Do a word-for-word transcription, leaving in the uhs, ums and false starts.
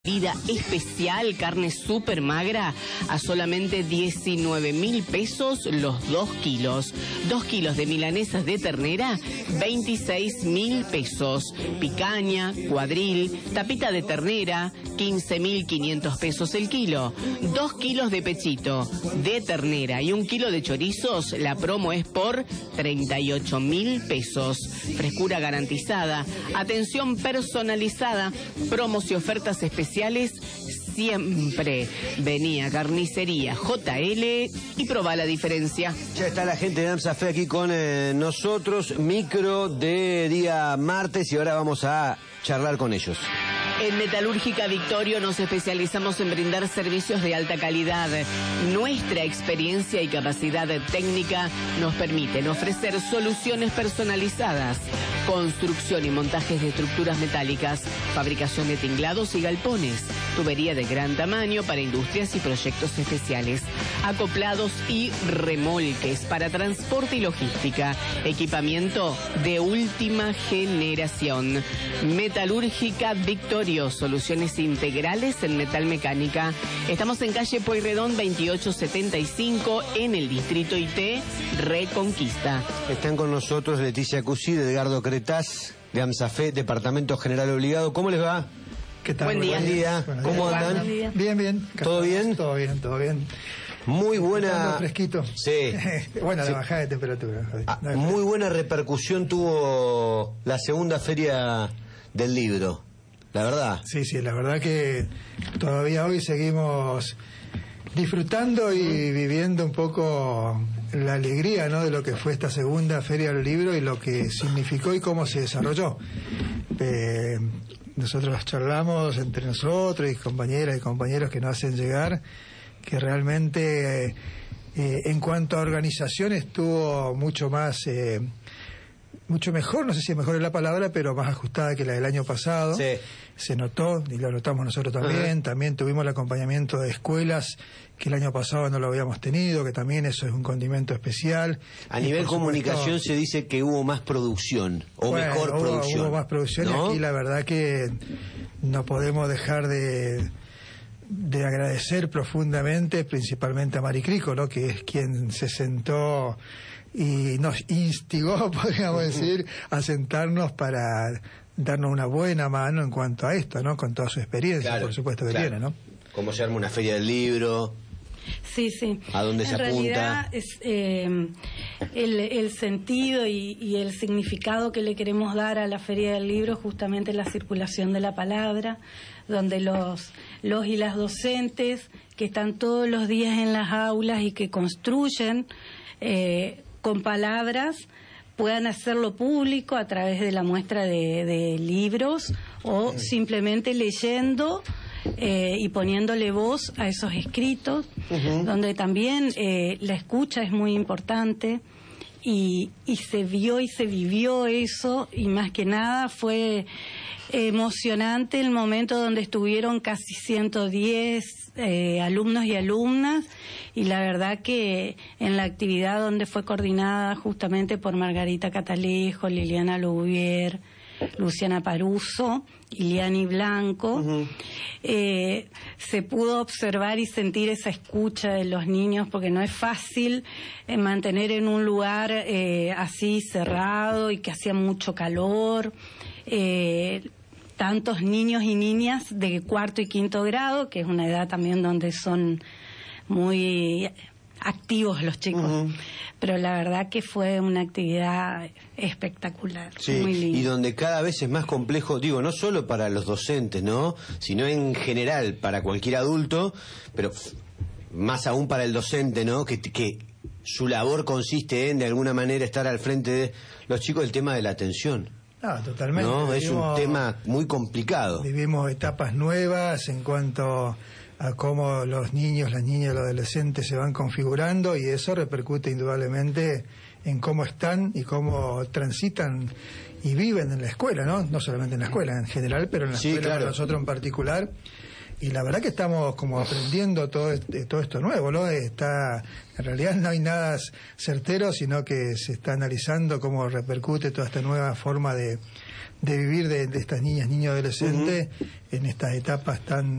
Vida especial, carne súper magra, a solamente diecinueve mil pesos los dos kilos. Dos kilos de milanesas de ternera, veintiséis mil pesos. Picaña, cuadril, tapita de ternera, quince mil quinientos pesos el kilo. Dos kilos de pechito de ternera y un kilo de chorizos, la promo es por treinta y ocho mil pesos. Frescura garantizada, atención personalizada, promos y ofertas especiales siempre. Vení a Carnicería J L y probá la diferencia. Ya está la gente de AMSAFE aquí con eh, nosotros, micro de día martes, y ahora vamos a charlar con ellos. En Metalúrgica Victorio nos especializamos en brindar servicios de alta calidad. Nuestra experiencia y capacidad técnica nos permiten ofrecer soluciones personalizadas, construcción y montajes de estructuras metálicas, fabricación de tinglados y galpones, tubería de gran tamaño para industrias y proyectos especiales, acoplados y remolques para transporte y logística, equipamiento de última generación. Metalúrgica Victorio, soluciones integrales en metalmecánica. Estamos en calle Pueyrredón veintiocho setenta y cinco en el distrito I T Reconquista. Están con nosotros Leticia Cusí, Edgardo Cretaz, de AMSAFE, Departamento General Obligado. ¿Cómo les va? ¿Qué tal? Buen día. Buen día. Buenos ¿Cómo días. andan? Bien, bien. ¿Todo bien? Todo bien, todo bien. Muy buena... Estando fresquito. Sí. Bueno, Sí. la bajada de temperatura. Ah, No es muy buena repercusión tuvo la segunda feria del libro, la verdad. Sí, sí, la verdad que todavía hoy seguimos disfrutando y viviendo un poco la alegría, ¿no?, de lo que fue esta segunda feria del libro y lo que significó y cómo se desarrolló. Eh, nosotros charlamos entre nosotros y compañeras y compañeros que nos hacen llegar que realmente eh, eh, en cuanto a organización estuvo mucho más... Eh, mucho mejor, no sé si mejor es la palabra, pero más ajustada que la del año pasado. Sí. Se notó, y lo notamos nosotros también. Uh-huh. También tuvimos el acompañamiento de escuelas, que el año pasado no lo habíamos tenido, que también eso es un condimento especial. A Y nivel por comunicación supuesto, se dice que hubo más producción, o bueno, mejor hubo, producción. Hubo más producción, ¿no? y aquí la verdad que no podemos dejar de... de agradecer profundamente, principalmente a Mari Crico, ¿no?, que es quien se sentó y nos instigó, podríamos decir, a sentarnos para darnos una buena mano en cuanto a esto, ¿no?, con toda su experiencia, Claro, por supuesto que claro. tiene, ¿no? Cómo se arma una feria del libro. Sí, sí. ¿A dónde se en apunta? realidad es eh, el, el sentido y, y el significado que le queremos dar a la Feria del Libro, justamente la circulación de la palabra, donde los, los y las docentes que están todos los días en las aulas y que construyen eh, con palabras puedan hacerlo público a través de la muestra de, de libros o simplemente leyendo eh, y poniéndole voz a esos escritos, uh-huh. donde también eh, la escucha es muy importante y, y se vio y se vivió eso, y más que nada fue emocionante el momento donde estuvieron casi ciento diez eh, alumnos y alumnas, y la verdad que en la actividad donde fue coordinada justamente por Margarita Catalejo, Liliana Louvier, Luciana Paruso y Liani Blanco, uh-huh. eh, se pudo observar y sentir esa escucha de los niños, porque no es fácil eh, mantener en un lugar eh, así cerrado y que hacía mucho calor, eh, tantos niños y niñas de cuarto y quinto grado, que es una edad también donde son muy activos los chicos. Uh-huh. Pero la verdad que fue una actividad espectacular, sí, muy linda. Y donde cada vez es más complejo, digo, no solo para los docentes, ¿no?, sino en general para cualquier adulto, pero más aún para el docente, ¿no?, que, que su labor consiste en, de alguna manera, estar al frente de los chicos, el tema de la atención. No, totalmente. No, es vivimos, un tema muy complicado. Vivimos etapas nuevas en cuanto a cómo los niños, las niñas, los adolescentes se van configurando, y eso repercute indudablemente en cómo están y cómo transitan y viven en la escuela, ¿no? No solamente en la escuela en general, pero en la sí, escuela claro. para nosotros en particular. Y la verdad que estamos como aprendiendo todo, este, todo esto nuevo, ¿no? Está, en realidad no hay nada certero, sino que se está analizando cómo repercute toda esta nueva forma de, de vivir de, de estas niñas, niños, adolescentes, uh-huh. en estas etapas tan